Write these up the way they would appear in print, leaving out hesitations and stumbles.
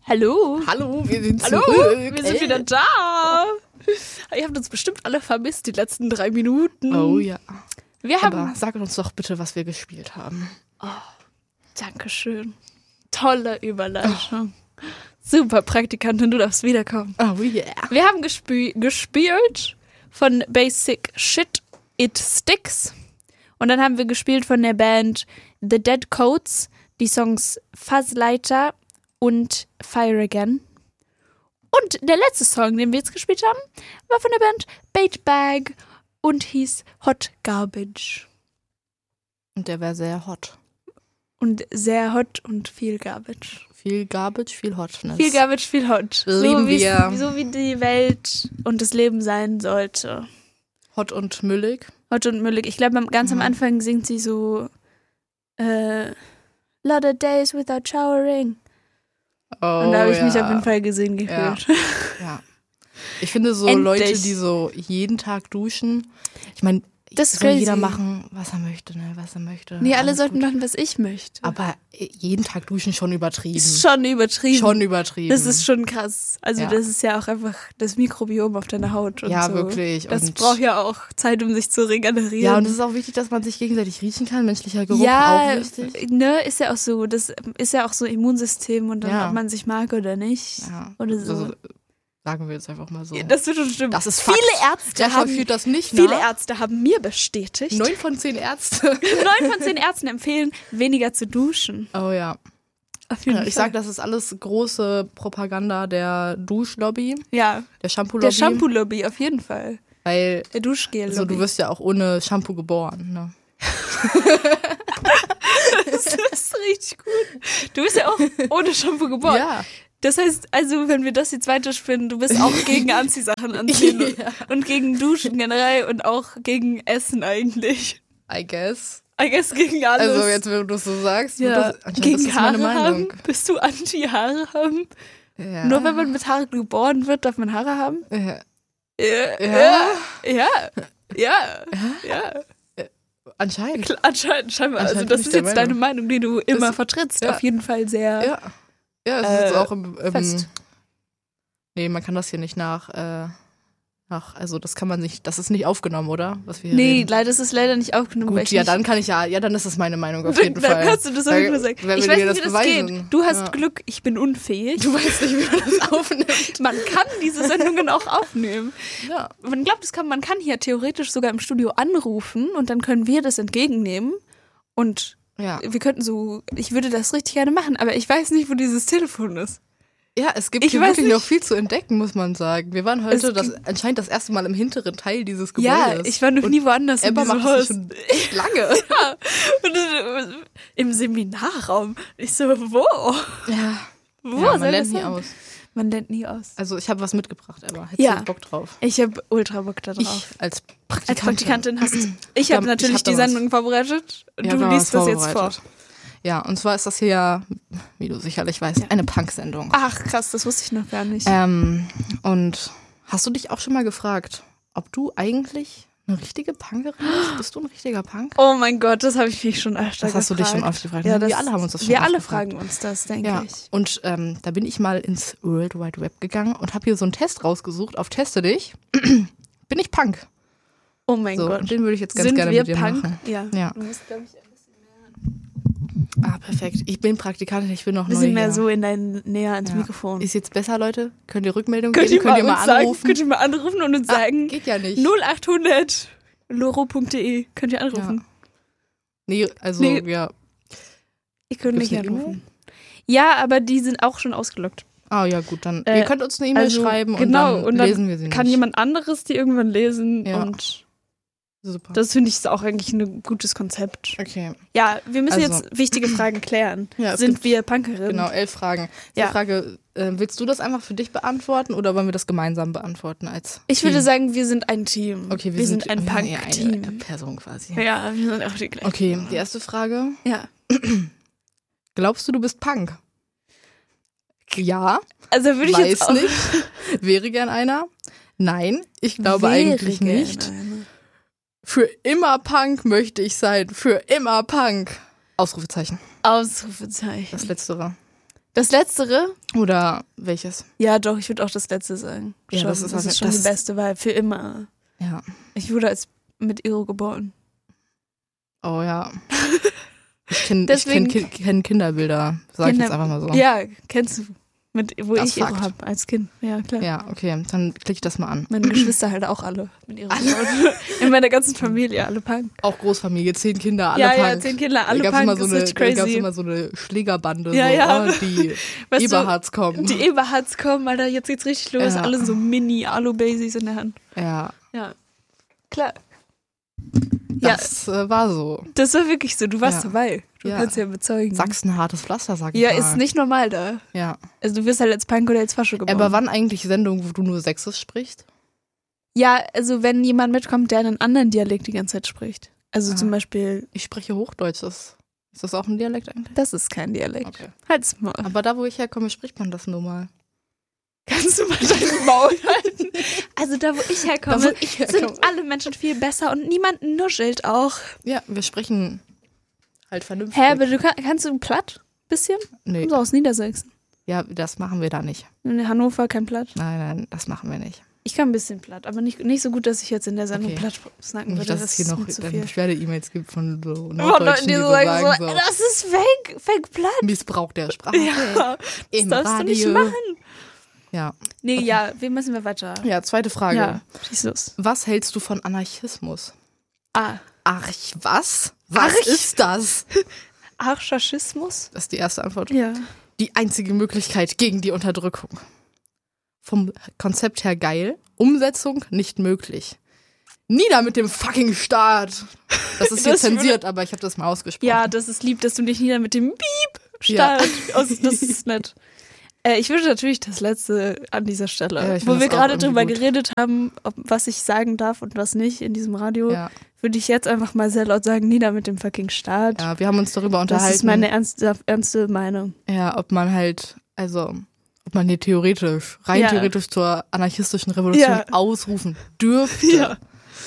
Hallo. Hallo, wir sind Hallo, zurück. wir sind wieder da. Ihr habt uns bestimmt alle vermisst, die letzten 3 Minuten. Oh ja. Aber sag uns doch bitte, was wir gespielt haben. Dankeschön. Tolle Überleitung. Super, Praktikantin, du darfst wiederkommen. Oh yeah. Wir haben gespielt von Basic Shit, It Sticks. Und dann haben wir gespielt von der Band The Dead Coats, die Songs Fuzzlighter und Fire Again. Und der letzte Song, den wir jetzt gespielt haben, war von der Band Bait Bag und hieß Hot Garbage. Und der wäre sehr hot. Und sehr hot und viel Garbage. Viel Garbage, viel Hotness. Viel Garbage, viel Hot. Lieben wir. So wie die Welt und das Leben sein sollte. Hot und müllig. Hot und müllig. Ich glaube, ganz am Anfang singt sie so lot of days without showering. Oh, und da habe ich mich auf jeden Fall gesehen gefühlt. Ja. Ich finde so Endlich. Leute, die so jeden Tag duschen, ich meine, Das ist soll crazy. jeder machen, was er möchte, ne? Was er möchte. Nee, alle Alles sollten gut. machen, was ich möchte. Aber jeden Tag duschen schon übertrieben. Ist schon übertrieben. Schon übertrieben. Das ist schon krass. Also Ja. das ist ja auch einfach das Mikrobiom auf deiner Haut und Ja, so. wirklich. Das Und braucht ja auch Zeit, um sich zu regenerieren. ja, und es ist auch wichtig, dass man sich gegenseitig riechen kann. Menschlicher Geruch ja, auch wichtig. ne, ist ja auch so. Das ist ja auch so Immunsystem und dann, Ja. ob man sich mag oder nicht. Ja. Oder so. Also, sagen wir jetzt einfach mal so. Das wird schon stimmen. Das ist viele Fakt. Ärzte Der haben verführt das nicht Viele nach. Ärzte haben mir bestätigt. 9 von 10 Ärzte. 9 von 10 Ärzten empfehlen, weniger zu duschen. Oh ja. Auf jeden Ich Fall. sag, das ist alles große Propaganda der Duschlobby, Ja, der Shampoo-Lobby. der Shampoo-Lobby, auf jeden Fall. Weil Der Duschgel-Lobby. also, du wirst ja auch ohne Shampoo geboren. Ne? Das ist richtig gut. Du bist ja auch ohne Shampoo geboren. Ja. Das heißt, also, wenn wir das jetzt weiterspinnen, du bist auch gegen Anziehsachen anziehen Ja. und gegen Duschen generell und auch gegen Essen eigentlich. I guess. I guess gegen alles. Also jetzt, wenn du es so sagst, ja. anscheinend Gegen ist das meine Haare Meinung. haben? Bist du anti-Haare haben? Ja. Nur wenn man mit Haaren geboren wird, darf man Haare haben? Ja. Ja. Anscheinend. Klar, anscheinend, scheinbar. Also Anscheinend das bin ich ist der jetzt Meinung. deine Meinung, die du immer Das- vertrittst. ja. Auf jeden Fall sehr Ja. Ja, es ist jetzt auch fest. Nee, man kann das hier nicht also das kann man nicht, das ist nicht aufgenommen, oder? Was wir hier Nee, reden. leider ist es leider nicht aufgenommen. weil Gut, ich ja, nicht, dann kann ich dann ist das meine Meinung auf jeden dann Fall. kannst du das auf jeden Fall sagen. Wer Ich will weiß dir nicht, wie das das beweisen? geht. Du hast Ja. Glück, ich bin unfähig. Du weißt nicht, wie man das aufnimmt. Man kann diese Sendungen auch aufnehmen. Ja. Man glaubt, man kann hier theoretisch sogar im Studio anrufen und dann können wir das entgegennehmen und Ja. wir könnten ich würde das richtig gerne machen, aber ich weiß nicht, wo dieses Telefon ist. Ja, es gibt Ich hier weiß wirklich nicht. noch viel zu entdecken, muss man sagen. Wir waren heute anscheinend das erste Mal im hinteren Teil dieses Gebäudes. Ja, ich war noch nie woanders in Emma diesem macht das Haus. schon echt lange. Ja. Und im Seminarraum. Ich so, wo? Ja. Wo Ja, soll man lernt das nie sein? aus. Man lernt nie aus. Also ich habe was mitgebracht, aber hättest Ja. du Bock drauf? Ich habe ultra Bock da drauf. Ich als Als Praktikantin. Praktikantin hast du. Ich habe natürlich hab da die was. Sendung vorbereitet. Ich hab Du da liest was das jetzt vor. vorbereitet. Ja, und zwar ist das hier ja, wie du sicherlich weißt, eine Punk-Sendung. Ach krass, das wusste ich noch gar nicht. Und hast du dich auch schon mal gefragt, ob du eigentlich eine richtige Punkerin bist? Bist du ein richtiger Punk? Oh mein Gott, das habe ich mich schon öfter Das hast du dich schon gefragt. oft gefragt. Ja, Ne? Wir das- alle haben uns das schon Wir oft alle gefragt. fragen uns das, denke Ja, ich. und da bin ich mal ins World Wide Web gegangen und habe hier so einen Test rausgesucht auf Teste dich. Bin ich Punk? Oh mein So, Gott. und den würde ich jetzt ganz Sind gerne wir mit dir Punk? machen. Ja. Ja. Du musst, glaub ich, Ah, perfekt. Ich bin Praktikantin, ich bin noch ein neu bisschen mehr hier. so näher ans Ja. Mikrofon. Ist jetzt besser, Leute? Könnt ihr Rückmeldung Könnt geben? Könnt ihr mal uns sagen, anrufen? könnt ihr mal anrufen und uns sagen, Geht ja nicht. 0800 loro.de. Könnt ihr anrufen? Nee, also, Nee. ja. Ihr könnt Gibt's nicht eine anrufen. Ja, aber die sind auch schon ausgelockt. Ah, ja, gut, dann. Ihr könnt uns eine E-Mail also, schreiben genau, und und dann dann lesen wir sie nicht. Kann jemand anderes die irgendwann lesen Ja. und Super. das finde ich auch eigentlich ein gutes Konzept. Okay. Ja, wir müssen Also- jetzt wichtige Fragen klären. Ja, es Sind gibt- wir Punkerinnen? Genau, 11 Fragen. Ja. Die Frage, willst du das einfach für dich beantworten oder wollen wir das gemeinsam beantworten als Ich Team? würde sagen, wir sind ein Team. Okay, wir sind ein eher eine Punk-Team. Person quasi. Ja, wir sind auch die gleichen. Okay, die erste Frage. Ja. Glaubst du bist Punk? Ja, Also würde ich weiß jetzt auch nicht. Wäre gern einer? Nein, ich glaube eigentlich Wäre nicht. gerne eine. Für immer Punk möchte ich sein. Für immer Punk. Ausrufezeichen. Ausrufezeichen. Das Letztere. Das Letztere? Oder welches? Ja, doch, ich würde auch das Letzte sagen. Ja, schon, das ist schon die beste Wahl, für immer. Ja. Ich wurde mit Iro geboren. Oh ja. Ich kenn Kinderbilder, sag ich jetzt einfach mal so. Ja, kennst du. Wo Das ich Iro Fakt. habe als Kind. Ja, klar. Ja, okay, dann klicke ich das mal an. Meine Geschwister halt auch alle mit Iro geboren. In meiner ganzen Familie, alle Punk. Auch Großfamilie, 10 Kinder, alle Ja, Punk. ja, 10 Kinder, alle Da Punk, gab's ist richtig Da gab es crazy. immer so eine Schlägerbande, Ja, so, ja. Die Weißt du, Eberhards kommen. Die Eberhards kommen, Alter, jetzt geht's richtig los. Ja. Alle so Mini-Alu-Basies in der Hand. Ja, Ja, klar. das war so. Das war wirklich so. Du warst Ja. dabei. Du Ja. kannst ja bezeugen. Sachsen hartes Pflaster, sag ich Ja, mal. ist nicht normal da. Ja. Also du wirst halt als Punk oder als Fascho geboren. Aber wann eigentlich Sendungen, wo du nur Sächsisch sprichst? Ja, also wenn jemand mitkommt, der einen anderen Dialekt die ganze Zeit spricht. Also Ah. zum Beispiel, Ich spreche Hochdeutsch. Ist das auch ein Dialekt eigentlich? das ist kein Dialekt. Okay. Halt's mal. Aber da, wo ich herkomme, spricht man das nur mal. Kannst du mal deinen Maul halten? Also da, wo ich herkomme, Da, wo ich herkomme. sind alle Menschen viel besser und niemand nuschelt auch. Ja, wir sprechen halt vernünftig. Hä, aber kannst du platt? Bisschen? Nee. Kommst du aus Niedersachsen? Ja, das machen wir da nicht. In Hannover kein Platt? Nein, das machen wir nicht. Ich kann ein bisschen platt, aber nicht so gut, dass ich jetzt in der Sendung Okay. platt snacken Nicht, würde. dass es hier noch mir zu dann viel. Beschwerde-E-Mails gibt von so Von Norddeutschen, Leuten, die so sagen, so, das ist fake platt. Missbrauch der Sprache. Ja, das Im darfst du nicht Radio. machen. Ja. Nee, ja, wie müssen wir weiter? Ja, zweite Frage. Ja, schieß los. Was hältst du von Anarchismus? Ah, Was? Was Arch? ist das? Archaschismus? Das ist die erste Antwort. Ja. Die einzige Möglichkeit gegen die Unterdrückung. Vom Konzept her geil, Umsetzung nicht möglich. Nieder mit dem fucking Staat. Das ist hier Das zensiert, aber ich habe das mal ausgesprochen. Ja, das ist lieb, dass du dich nieder mit dem Piep start. Das ist nett. Ich würde natürlich das Letzte an dieser Stelle, Ja, ich wo find wir das auch gerade irgendwie drüber gut. geredet haben, was ich sagen darf und was nicht in diesem Radio, Ja. würde ich jetzt einfach mal sehr laut sagen, nieder mit dem fucking Staat. Ja, wir haben uns darüber Das unterhalten. ist meine ernste Meinung. Ja, ob man halt, ob man hier rein Ja. theoretisch zur anarchistischen Revolution Ja. ausrufen dürfte. Ja.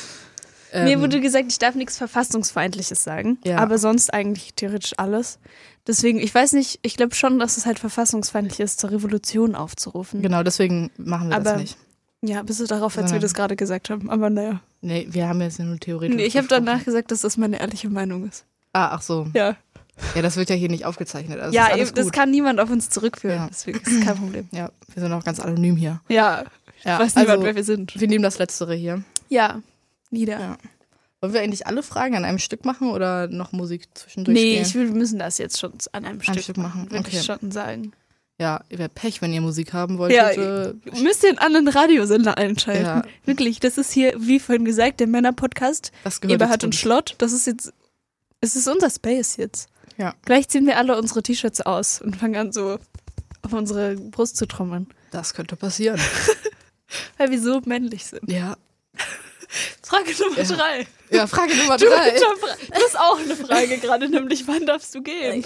Mir Ähm, wurde gesagt, ich darf nichts Verfassungsfeindliches sagen, Ja. aber sonst eigentlich theoretisch alles. Deswegen, ich weiß nicht, ich glaube schon, dass es halt verfassungsfeindlich ist, zur Revolution aufzurufen. Genau, deswegen machen wir Aber das nicht. Ja, bis darauf, als wir Sondern- das gerade gesagt haben. Aber naja. Nee, wir haben jetzt ja nur theoretisch Nee, ich habe gesprochen. danach gesagt, dass das meine ehrliche Meinung ist. Ach so. Ja, Ja, das wird ja hier nicht aufgezeichnet. Also ja ist alles eben, das gut. kann niemand auf uns zurückführen. Ja. Deswegen ist es kein Problem. Ja, wir sind auch ganz anonym hier. Ja, Ja, weiß niemand, also, wer wir sind. wir nehmen das Letztere hier. Ja, nieder. Ja. Wollen wir eigentlich alle Fragen an einem Stück machen oder noch Musik zwischendurch Nee, spielen? wir müssen das jetzt schon an einem Stück machen, würde okay. ich schon sagen. Ja, ihr wäre Pech, wenn ihr Musik haben wolltet. Ja, müsst ihr einen anderen Radiosender einschalten. Ja. Wirklich, das ist hier, wie vorhin gesagt, der Männer-Podcast. das gehört Eberhard jetzt und uns. Schlott. Das ist jetzt, es ist unser Space jetzt. Ja. Gleich ziehen wir alle unsere T-Shirts aus und fangen an, so auf unsere Brust zu trommeln. Das könnte passieren. Weil wir so männlich sind. Ja. Frage Nummer 3. Ja, Frage Nummer Du 3. hast auch eine Frage gerade, nämlich wann darfst du gehen?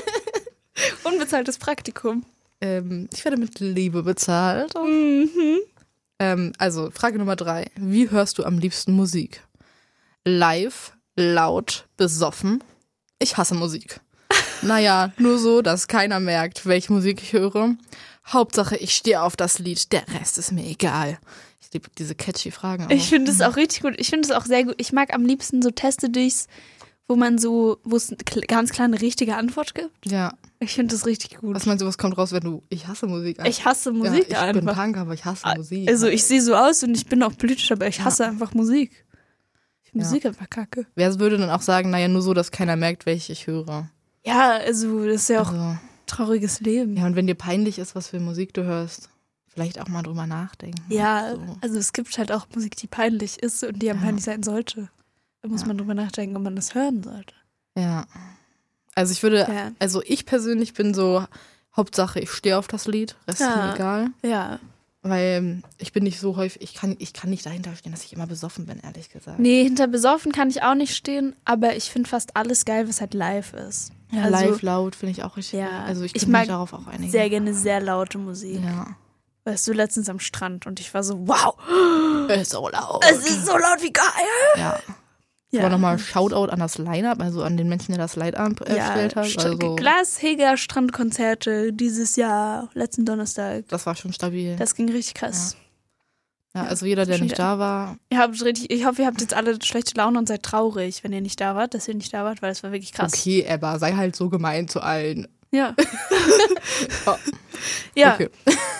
Unbezahltes Praktikum. Ich werde mit Liebe bezahlt. Mhm. Also, Frage Nummer 3. Wie hörst du am liebsten Musik? Live, laut, besoffen? Ich hasse Musik. Naja, nur so, dass keiner merkt, welche Musik ich höre. Hauptsache, ich stehe auf das Lied, der Rest ist mir egal. Ich liebe diese catchy Fragen auch. Ich finde es auch richtig gut. Ich finde es auch sehr gut. Ich mag am liebsten so Teste dichs, wo es ganz klar eine richtige Antwort gibt. Ja. Ich finde das richtig gut. Was meinst du, was kommt raus, wenn du ich hasse Musik? Ich hasse Musik ja, ich bin einfach. Punk, aber ich hasse Musik. Also ich sehe so aus und ich bin auch politisch, aber ich Ja. hasse einfach Musik. Ich finde Ja. Musik einfach kacke. Wer würde dann auch sagen, naja, nur so, dass keiner merkt, welche ich höre? Ja, also das ist ja auch Also, trauriges Leben. ja, und wenn dir peinlich ist, was für Musik du hörst, vielleicht auch mal drüber nachdenken. Ja, So. also es gibt halt auch Musik, die peinlich ist und die einem Ja. peinlich sein sollte. Da muss Ja. man drüber nachdenken, ob man das hören sollte. Ja. Also ich würde, Ja. also ich persönlich bin so, Hauptsache ich stehe auf das Lied, Rest ist Ja. mir egal. Ja. Weil ich bin nicht so häufig, ich kann nicht dahinter stehen, dass ich immer besoffen bin, ehrlich gesagt. Nee, hinter besoffen kann ich auch nicht stehen, aber ich finde fast alles geil, was halt live ist. Ja, Also, live, laut finde ich auch richtig. Ja, Also ich ich kann mag mich darauf auch einigen. sehr gerne sehr laute Musik. Ja. Weißt du, letztens am Strand und ich war so, wow, Es ist so laut. es ist so laut, wie geil. Ja. Aber nochmal Shoutout an das Line-Up, also an den Menschen, der das Line-Up erstellt hat. Also Glasheger Strandkonzerte dieses Jahr, letzten Donnerstag. Das war schon stabil. Das ging richtig krass. Ja, also jeder, der nicht da war. Ich hoffe, ihr habt jetzt alle schlechte Laune und seid traurig, wenn ihr nicht da wart, dass ihr nicht da wart, weil es war wirklich krass. Okay, Ebba, sei halt so gemein zu allen. Ja. Oh. Ja. Okay.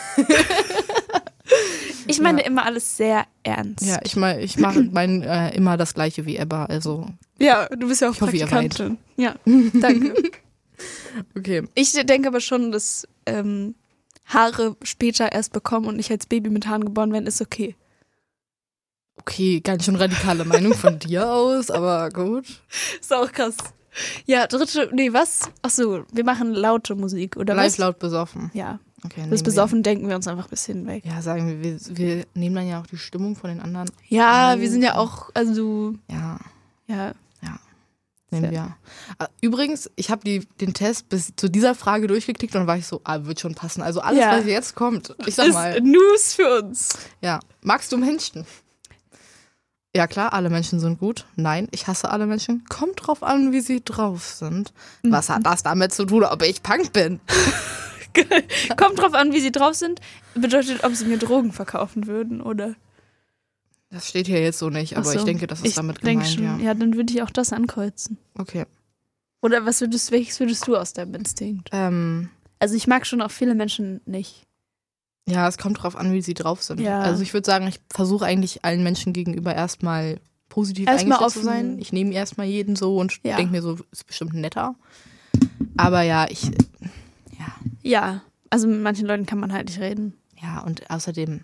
Ich meine immer alles sehr ernst. Ja, ich mache immer das Gleiche wie Ebba, also. Ja, du bist ja auch ich hoffe, ihr Praktikantin. Ja, danke. Okay. Ich denke aber schon, dass Haare später erst bekommen und nicht als Baby mit Haaren geboren werden, ist okay. Okay, ganz schön radikale Meinung von dir aus, aber gut. Ist auch krass. Ja, was? Achso, wir machen laute Musik, oder was? Live laut besoffen. Ja. Okay, Das besoffen denken wir uns einfach ein bisschen weg. Ja, sagen wir nehmen dann ja auch die Stimmung von den anderen. Ja, wir sind ja auch, also. Ja. Ja. Nehmen wir. Übrigens, ich habe den Test bis zu dieser Frage durchgeklickt und dann war ich so, wird schon passen. Also alles, was jetzt kommt. Ich sag mal. Ist News für uns. Ja. Magst du Menschen? Ja klar, alle Menschen sind gut. Nein, ich hasse alle Menschen. Kommt drauf an, wie sie drauf sind. Was hat das damit zu tun, ob ich Punk bin? Kommt drauf an, wie sie drauf sind. Bedeutet, ob sie mir Drogen verkaufen würden, oder? Das steht hier jetzt so nicht, aber ich denke, das ist damit gemeint, ja. Ja, dann würde ich auch das ankreuzen. Okay. Oder welches würdest du aus deinem Instinkt? Also ich mag schon auch viele Menschen nicht. Ja, es kommt drauf an, wie sie drauf sind. Ja. Also ich würde sagen, ich versuche eigentlich allen Menschen gegenüber erstmal positiv Erstmal eingestellt zu sein. Ich nehme erstmal jeden so und denke mir so, ist bestimmt netter. Aber ja, Ja, also mit manchen Leuten kann man halt nicht reden. Ja, und außerdem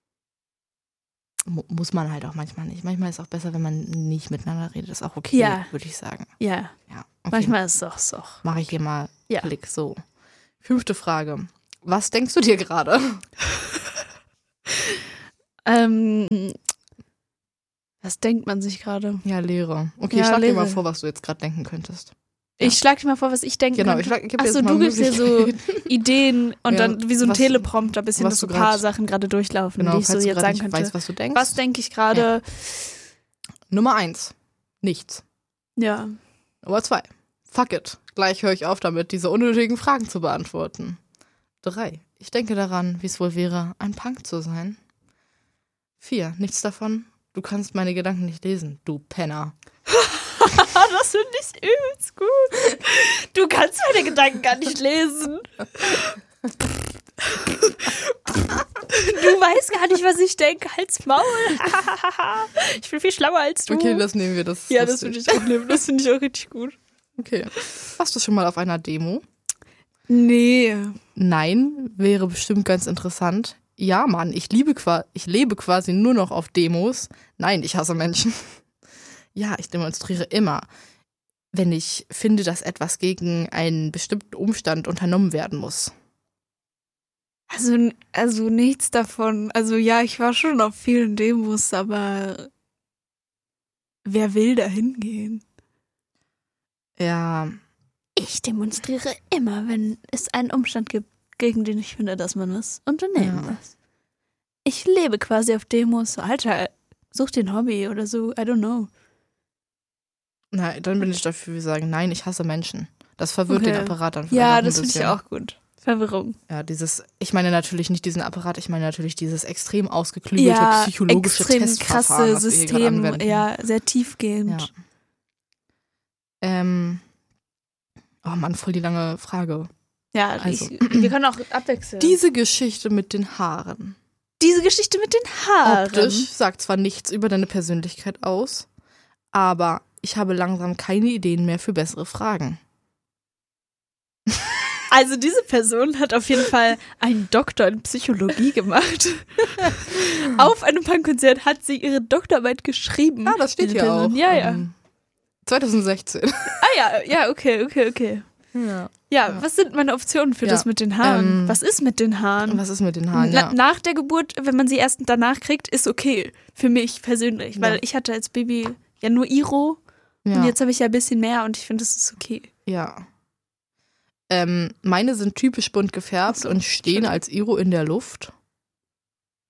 muss man halt auch manchmal nicht. Manchmal ist es auch besser, wenn man nicht miteinander redet. Das ist auch okay, würde ich sagen. Ja, okay. Manchmal ist es auch so. Mache ich hier mal Klick. So, 5. Frage. Was denkst du dir gerade? Was denkt man sich gerade? Ja, Lehre. Okay, schlag dir mal vor, was du jetzt gerade denken könntest. Ja. Ich schlag dir mal vor, was ich denke. Genau, Achso, du gibst dir so Ideen und dann wie so ein Teleprompter, ein bisschen, dass so ein paar Sachen gerade durchlaufen, die ich so jetzt sagen könnte. Weißt, was du denkst. Was denke ich gerade? Ja. Nummer 1. Nichts. Ja. Nummer 2. Fuck it. Gleich höre ich auf damit, diese unnötigen Fragen zu beantworten. 3. Ich denke daran, wie es wohl wäre, ein Punk zu sein. 4. Nichts davon. Du kannst meine Gedanken nicht lesen, du Penner. Das finde ich übelst gut. Du kannst meine Gedanken gar nicht lesen. Du weißt gar nicht, was ich denke. Halt's Maul. Ich bin viel schlauer als du. Okay, das nehmen wir. Das würde ich auch nehmen. Das finde ich auch richtig gut. Okay. Warst du schon mal auf einer Demo? Nee. Nein, wäre bestimmt ganz interessant. Ja, Mann, ich lebe quasi nur noch auf Demos. Nein, ich hasse Menschen. Ja, ich demonstriere immer, wenn ich finde, dass etwas gegen einen bestimmten Umstand unternommen werden muss. Also nichts davon. Also ja, ich war schon auf vielen Demos, aber wer will da hingehen? Ja. Ich demonstriere immer, wenn es einen Umstand gibt, gegen den ich finde, dass man was unternehmen muss. Ich lebe quasi auf Demos. Alter, such dir ein Hobby oder so. I don't know. Nein, dann bin ich dafür, wir sagen, nein, ich hasse Menschen. Das verwirrt den Apparat dann. Ja, das finde ich auch gut. Verwirrung. Ja, ich meine natürlich nicht diesen Apparat, ich meine natürlich dieses extrem ausgeklügelte psychologische Testverfahren, krasse System, ja, sehr tiefgehend. Ja. Oh Mann, voll die lange Frage. Ja, also, wir können auch abwechseln. Diese Geschichte mit den Haaren. Optisch sagt zwar nichts über deine Persönlichkeit aus, aber ich habe langsam keine Ideen mehr für bessere Fragen. Also diese Person hat auf jeden Fall einen Doktor in Psychologie gemacht. Auf einem Punkkonzert hat sie ihre Doktorarbeit geschrieben. Ah, das steht hier auch. Ja. 2016. Ja, okay. Ja, was sind meine Optionen für das mit den Haaren? Was ist mit den Haaren? Nach der Geburt, wenn man sie erst danach kriegt, ist okay. Für mich persönlich. Weil ich hatte als Baby ja nur Iro. Und jetzt habe ich ja ein bisschen mehr und ich finde, das ist okay. Ja. Meine sind typisch bunt gefärbt und stehen als Iro in der Luft.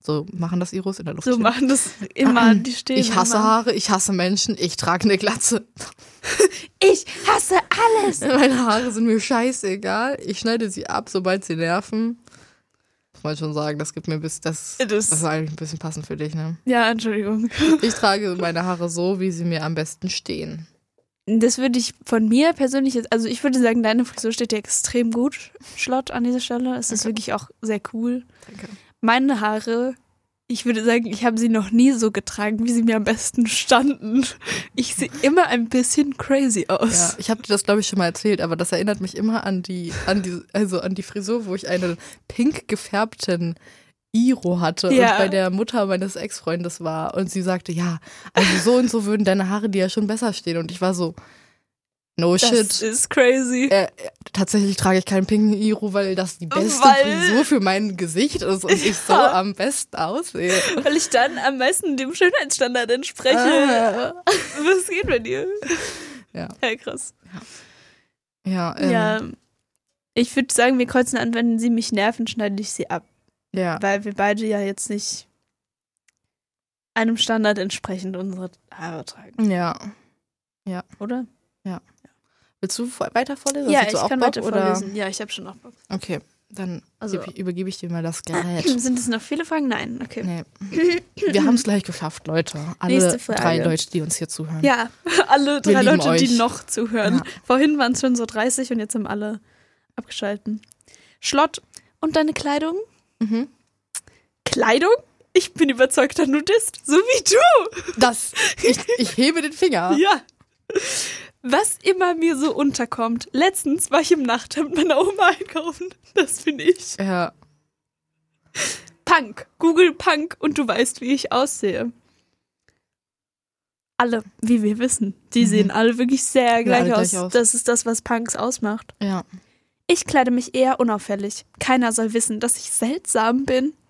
So machen das Iros in der Luft. So machen das immer, die stehen Ich hasse immer. Haare, ich hasse Menschen, ich trage eine Glatze. Ich hasse alles. Meine Haare sind mir scheißegal. Ich schneide sie ab, sobald sie nerven. Muss man schon sagen, das gibt mir das ist eigentlich ein bisschen passend für dich, ne? Ja, Entschuldigung. Ich trage meine Haare so, wie sie mir am besten stehen. Das würde ich von mir persönlich jetzt, also ich würde sagen, deine Frisur steht dir extrem gut, Schlott, an dieser Stelle. Es ist wirklich auch sehr cool. Danke. Meine Haare, ich würde sagen, ich habe sie noch nie so getragen, wie sie mir am besten standen. Ich sehe immer ein bisschen crazy aus. Ja, ich habe dir das, glaube ich, schon mal erzählt, aber das erinnert mich immer an die Frisur, wo ich einen pink gefärbten Iro hatte Ja. und bei der Mutter meines Ex-Freundes war. Und sie sagte, ja, also so und so würden deine Haare dir ja schon besser stehen. Und ich war so, no Das shit. ist crazy. Tatsächlich trage ich keinen pinken Iro, weil das die beste Weil- Frisur für mein Gesicht ist und ich so am besten aussehe. Weil ich dann am meisten dem Schönheitsstandard entspreche. Was geht bei dir? Ja. Ja, krass. Ja, Ja, ich würde sagen, wir kreuzen an, wenn sie mich nerven, schneide ich sie ab. ja. Weil wir beide ja jetzt nicht einem Standard entsprechend unsere Haare tragen, Ja. oder? Willst du weiter vorlesen? Ja, Hast du ich auch kann Bock, weiter oder? vorlesen. Ja, ich habe schon auch Bock. Okay, dann Also- übergebe ich dir mal das Gerät. Sind es noch viele Fragen? Nein, okay. Nee. Wir haben es gleich geschafft, Leute. Alle Nächste Frage. 3 Leute, die uns hier zuhören. Ja, alle 3 lieben Leute, euch. die noch zuhören. Ja. Vorhin waren es schon so 30 und jetzt haben alle abgeschalten. Schlott, und deine Kleidung? Mhm. Kleidung? Ich bin überzeugter Nudist, so wie du. Ich hebe den Finger. Ja. Was immer mir so unterkommt. Letztens war ich im Nachthemd meiner Oma einkaufen. Das bin ich. Ja. Punk. Google Punk und du weißt, wie ich aussehe. Alle, wie wir wissen, die sehen alle wirklich sehr gleich, alle aus. gleich aus. Das ist das, was Punks ausmacht. Ja. Ich kleide mich eher unauffällig. Keiner soll wissen, dass ich seltsam bin.